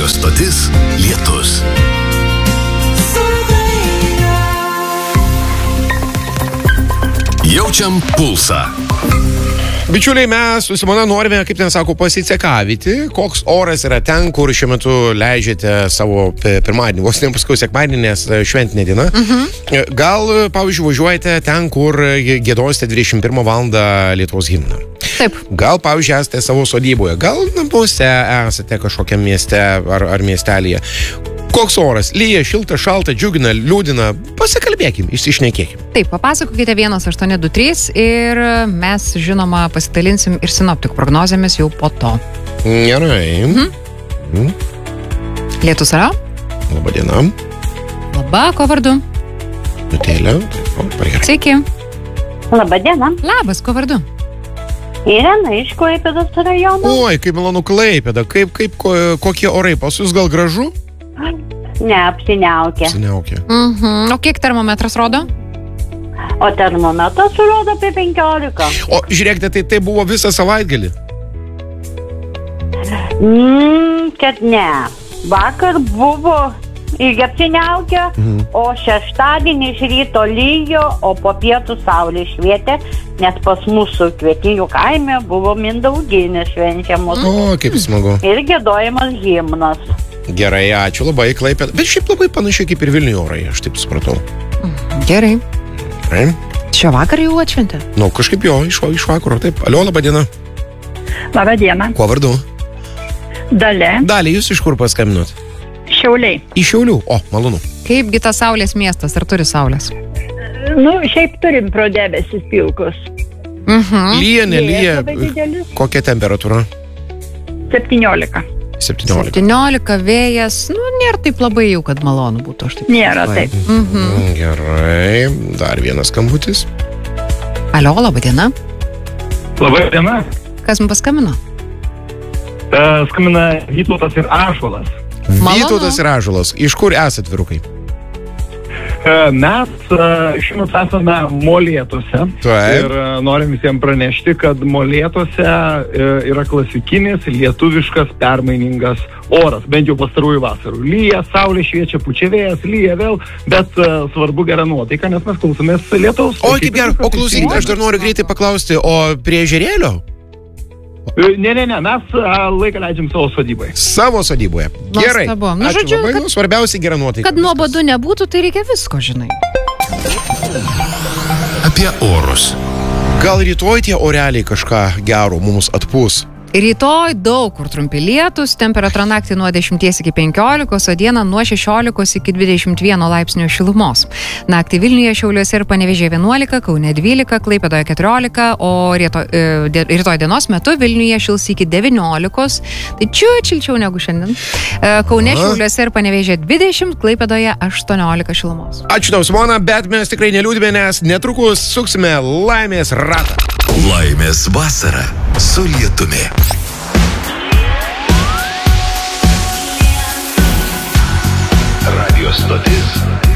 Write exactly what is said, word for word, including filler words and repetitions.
Radijo stotis Lietus. Jaučiam pulsą. Bičiuliai, mes su Simona norime, kaip ten sako, pasicekavyti, koks oras yra ten, kur šiuo metu leidžiate savo pirmadienį, vos ne paskui sekmadienį, nes šventinė diena. Mhm. Gal, pavyzdžiui, važiuojate ten, kur giedosite dvidešimt pirmą valandą Lietuvos himną. Taip. Gal, pavyzdžiui, esate savo sodyboje, gal namuose esate kažkokiam mieste ar, ar miestelėje. Koks oras? Lyja, šilta, šalta, džiugina, liūdina. Pasikalbėkim, išsišnekėkim. Taip, papasakokite vienas aštuoni du trys ir mes, žinoma, pasidalinsim ir sinoptikų prognozėmis jau po to. Gerai. Mhm. Mhm. Lietus yra? Labą dieną. Labą, ko vardu? Nutėlė. O, gerai. Sveiki. Labą dieną. Labas, ko vardu? Irena iš Klaipėdos rajono. Oi, kaip malonu Klaipėda. Kaip, kaip, ko, kokie orai pas jūs, gal gražu? Ne, apsiniaukė. Apsiniaukė. Mhm. O kiek termometras rodo? O termometras rodo apie penkiolika. O žiūrėkite, tai tai buvo visą savaitgalį. Mm, kad ne. Vakar buvo irgi apsiniaukė, Mhm. o šeštadienį iš ryto lyjo, o po pietų saulė švietė, nes pas mūsų Kvietinių kaime buvo Mindauginės švenčiamos. O, kaip smagu. Ir giedojimas himnas. Gerai, ačiū labai, Klaipėda. Bet šiaip labai panašiai kaip ir Vilniuje orai, aš taip supratau. Gerai. Gerai. Šio vakar jau atšventė? Nu, kažkaip jo, iš, iš vakaro, taip. Alio, laba diena. Labą dieną. Kuo vardu? Dalė. Dalį, jūs iš kur paskambinot? Šiauliai. Iš Šiaulių. O, malonu. Kaipgi tas saulės miestas, ar turi saulės? Nu, šiaip turim pro debesis pilkus. Mhm. Lyja, nelyja. Vėjas labai didelis. Kokia temperatūra? septyniolika. septyniolika. septyniolika vėjas, nu, nėra taip labai jau, kad malonu būtų. Aš taip Nėra taip. Mhm. Gerai. Dar vienas skambutis. Alio, laba diena. Labai diena. Kas man paskambino? Uh, skambina Vytautas ir Ąžuolas. Malonu. Vytautas ir Ąžuolas. Iš kur esat, vyrukai? Uh, mes uh, šiuo metu esame Molėtuose. Taip. Ir uh, norim visiems pranešti, kad Molėtuose uh, yra klasikinis, lietuviškas, permainingas oras, bent jau pastarųjų vasarų. Lyja, saulė šviečia, pučia vėjas, lyja vėl, bet uh, svarbu gera nuotaika, nes mes klausomės lietaus. O, kaip gerai. O klausykit, aš dar noriu greitai paklausti, o prie ežerėlio? Uh, ne, ne, ne, mes uh, laiką leidžiam savo sodybai. Savo sodyboje. Gerai. Nuostabu. Nu, Ačiū žodžiu, labai, kad- nu, svarbiausia gera nuotaika. Kad nuobodu nebūtų, tai reikia visko, žinai. Apie orus. Gal rytoj tie oreliai kažką gero mums atpūs? Rytoj daug kur trumpi lietus, temperatūra naktį nuo dešimties iki penkiolikos, o dieną nuo šešiolikos iki dvidešimt vieno laipsnio šilumos. Naktį Vilniuje, Šiauliuose ir Panevėžyje vienuolika, Kaune dvylika, Klaipėdoje keturiolika, o ryto, e, de, rytoj dienos metu Vilniuje šils iki devyniolikos, tai čiut šilčiau negu šiandien. E, Kaune, Aha. Šiauliuose ir Panevėžyje dvidešimt, Klaipėdoje aštuoniolika šilumos. Ačiū tau, Simona, bet mes tikrai neliūdime, nes netrukus suksime laimės ratą. Laimės vasara su Lietumi. Radio stotis